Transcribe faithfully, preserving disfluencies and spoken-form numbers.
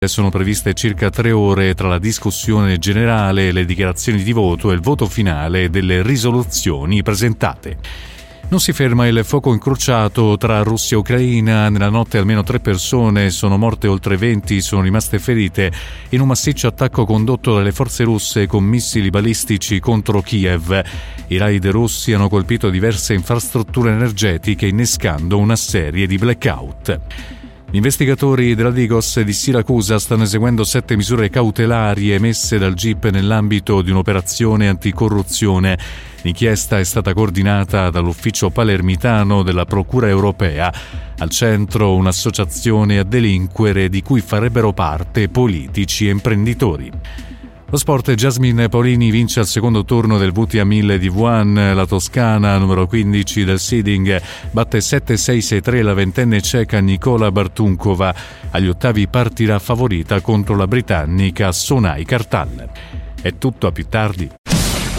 Sono previste circa tre ore tra la discussione generale, le dichiarazioni di voto e il voto finale delle risoluzioni presentate. Non si ferma il fuoco incrociato tra Russia e Ucraina. Nella notte almeno tre persone sono morte, oltre venti sono rimaste ferite in un massiccio attacco condotto dalle forze russe con missili balistici contro Kiev. I raid russi hanno colpito diverse infrastrutture energetiche, innescando una serie di blackout. Gli investigatori della Digos di Siracusa stanno eseguendo sette misure cautelari emesse dal G I P nell'ambito di un'operazione anticorruzione. L'inchiesta è stata coordinata dall'ufficio palermitano della Procura europea. Al centro un'associazione a delinquere di cui farebbero parte politici e imprenditori. Lo sport: Jasmine Paolini vince al secondo turno del W T A mille di Wuhan. La toscana, numero quindici del seeding, batte sette sei sei tre la ventenne ceca Nicola Bartunkova. Agli ottavi partirà favorita contro la britannica Sonai Kartal. È tutto, a più tardi.